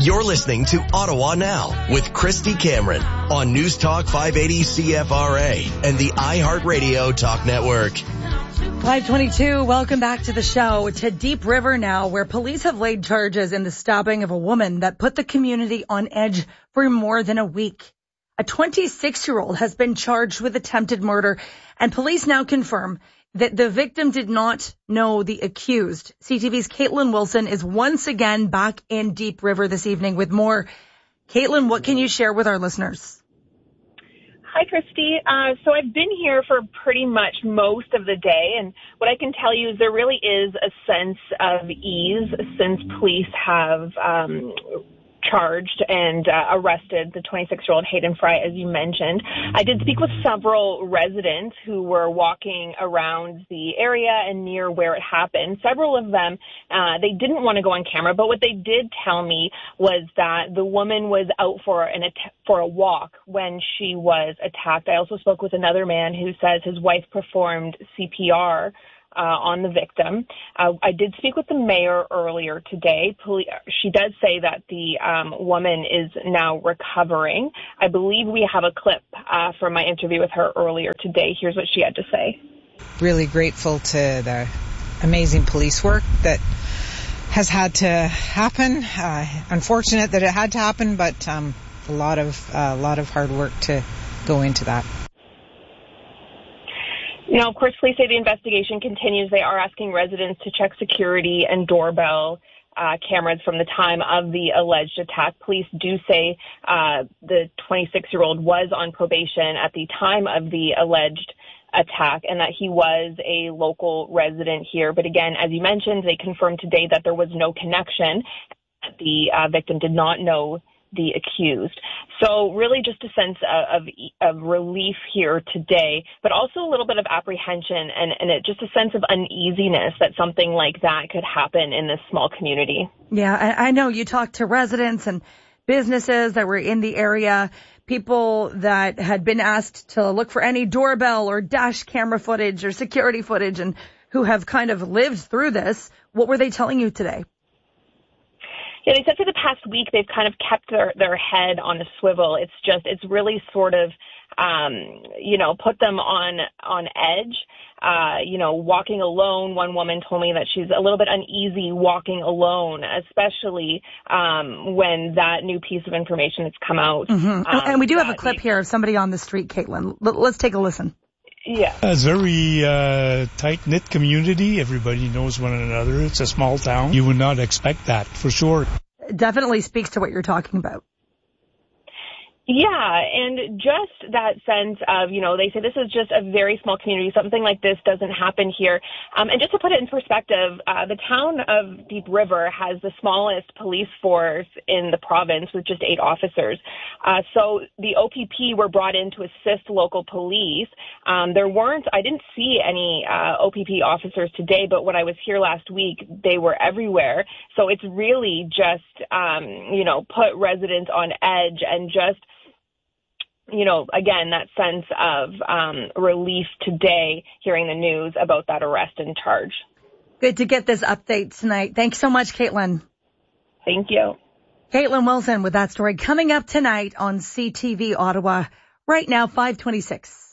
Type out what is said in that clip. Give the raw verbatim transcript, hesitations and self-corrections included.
You're listening to Ottawa Now with Christy Cameron on News Talk five eighty C F R A and the iHeartRadio Talk Network. five twenty-two, welcome back to the show. To Deep River now, where police have laid charges in the stabbing of a woman that put the community on edge for more than a week. A twenty-six-year-old has been charged with attempted murder, and police now confirm that the victim did not know the accused. C T V's Caitlin Wilson is once again back in Deep River this evening with more. Caitlin, what can you share with our listeners? Hi, Christy. Uh, so I've been here for pretty much most of the day, and what I can tell you is there really is a sense of ease since police have um charged and uh, arrested the twenty-six-year-old Hayden Fry, as you mentioned. I did speak with several residents who were walking around the area and near where it happened. Several of them, uh, they didn't want to go on camera, but what they did tell me was that the woman was out for an att- for a walk when she was attacked. I also spoke with another man who says his wife performed C P R Uh, on the victim. Uh, I did speak with the mayor earlier today. Poli- she does say that the um, woman is now recovering. I believe we have a clip uh, from my interview with her earlier today. Here's what she had to say. Really grateful to the amazing police work that has had to happen. Uh, unfortunate that it had to happen, but um, a lot of a uh, lot of hard work to go into that. Now, of course, police say the investigation continues. They are asking residents to check security and doorbell uh, cameras from the time of the alleged attack. Police do say uh, the twenty-six-year-old was on probation at the time of the alleged attack and that he was a local resident here. But again, as you mentioned, they confirmed today that there was no connection. The uh, victim did not know the accused. So really just a sense of, of, of relief here today, but also a little bit of apprehension and, and it, just a sense of uneasiness that something like that could happen in this small community. Yeah, I, I know you talked to residents and businesses that were in the area, people that had been asked to look for any doorbell or dash camera footage or security footage and who have kind of lived through this. What were they telling you today? Yeah, they said for the past week they've kind of kept their, their head on a swivel. It's just, it's really sort of, um, you know, put them on, on edge. Uh, you know, walking alone, one woman told me that she's a little bit uneasy walking alone, especially um, when that new piece of information has come out. Mm-hmm. Um, and we do have a clip here of somebody on the street, Caitlin. L- let's take a listen. Yeah. It's a very uh, tight-knit community. Everybody knows one another. It's a small town. You would not expect that, for sure. Definitely speaks to what you're talking about. Yeah, and just that sense of, you know, they say this is just a very small community. Something like this doesn't happen here. Um, and just to put it in perspective, uh, the town of Deep River has the smallest police force in the province with just eight officers. Uh, so the O P P were brought in to assist local police. Um, there weren't, I didn't see any uh, O P P officers today, but when I was here last week, they were everywhere. So it's really just, um, you know, put residents on edge and just, you know, again, that sense of um, relief today, hearing the news about that arrest and charge. Good to get this update tonight. Thanks so much, Caitlin. Thank you. Caitlin Wilson with that story coming up tonight on C T V Ottawa. Right now, five twenty-six.